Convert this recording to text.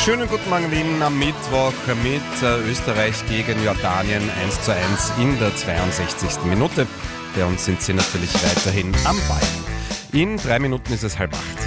Schönen guten Morgen Wien am Mittwoch mit Österreich gegen Jordanien 1:1 in der 62. Minute. Bei uns sind sie natürlich weiterhin am Ball. In 3 Minuten ist es 7:30.